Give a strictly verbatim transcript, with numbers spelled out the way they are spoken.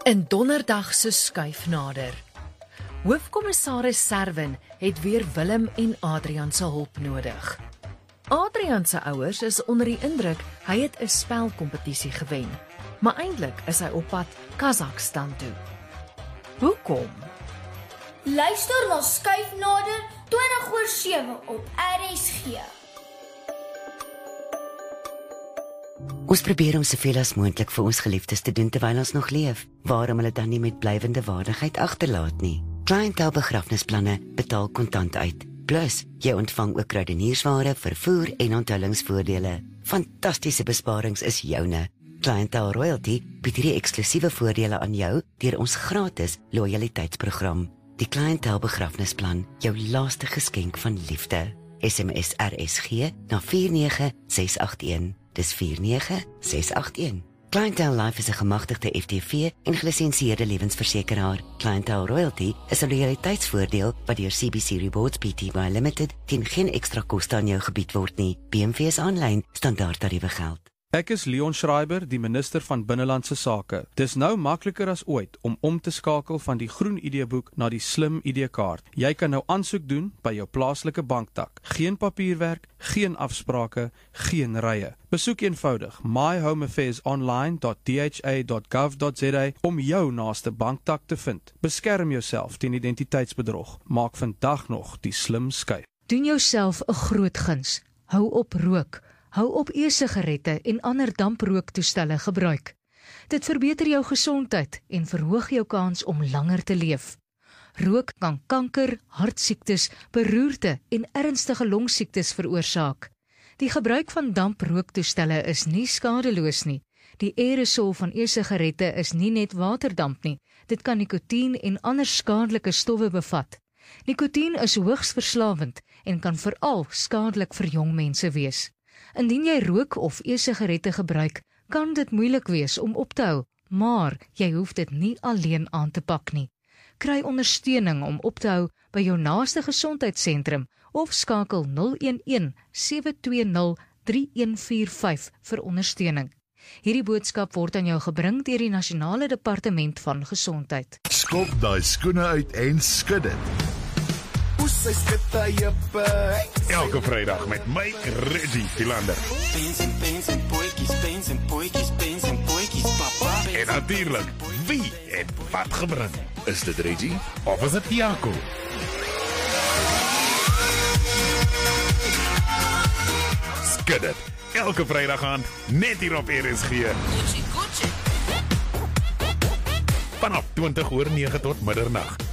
'n donderdag se skuif nader. Hoofkommissaris Serwin het weer Willem en Adrian se hulp nodig. Adrian se ouers is onder die indruk hy het 'n spelkompetisie gewen, maar eintlik is hy op pad Kazakhstan toe. Hoekom? Luister na Skuif Nader twintig oor sewe op R S G. Ons probeer om soveel as moontlik vir ons geliefdes te doen terwyl ons nog leef. Waarom hulle dan nie met blywende waardigheid agterlaat nie? Clientele begrafnisplanne betaal kontant uit. Plus, jy ontvang ook kruideniersware, vervoer en onthullingsvoordele. Fantastiese besparings is joune. Clientele Royalty bied hierdie eksklusiewe voordele aan jou deur ons gratis loyaliteitsprogram. Die Clientele begrafnisplan, jou laaste geskenk van liefde. S M S R S G na vier nege ses agt een. Dis vier nege ses agt een. Clientele Life is 'n gemagtigde F T V en gelisensieerde lewensversekeraar. Clientele Royalty is 'n loyaliteitsvoordeel wat deur C B C Rewards Pty Limited teen geen ekstra koste aan jou gebied word nie. B M W is aanlyn, standaard tariewe geld. Ek is Leon Schreiber, die minister van Binnelandse Sake. Dis nou makliker as ooit om om te skakel van die groen I D-boek na die slim I D-kaart. Jy kan nou aansoek doen by jou plaaslike banktak. Geen papierwerk, geen afsprake, geen rye. Besoek eenvoudig my home affairs online dot d h a dot gov dot z a om jou naaste banktak te vind. Beskerm jouself teen identiteitsbedrog. Maak vandag nog die slim skuif. Doen jouself 'n groot guns. Hou op rook. Hou op e-sigarette en ander damprooktoestelle gebruik. Dit verbeter jou gesondheid en verhoog jou kans om langer te leef. Rook kan kanker, hartsiektes, beroerte en ernstige longsiektes veroorsaak. Die gebruik van damprooktoestelle is nie skadeloos nie. Die aerosol van e-sigarette is nie net waterdamp nie. Dit kan nikotien en ander skadelike stowwe bevat. Nikotien is hoogs verslawend en kan veral skadelik vir jong mense wees. Indien jy rook of e-sigarette gebruik, kan dit moeilik wees om op te hou, maar jy hoef dit nie alleen aan te pak nie. Kry ondersteuning om op te hou by jou naaste gesondheidssentrum of skakel nul een een sewe twee nul drie een vier vyf vir ondersteuning. Hierdie boodskap word aan jou gebring deur die Nasionale Departement van Gesondheid. Skop daai skoene uit en skud dit. Elke Vrydag met my Reggie Philander. En natuurlijk, wie het wat gebring? Is dit Reggie of is dit Jaco? Skud dit. Elke Vrydag aan, net hier op R S G. Vanaf twintig oor nege tot middernag.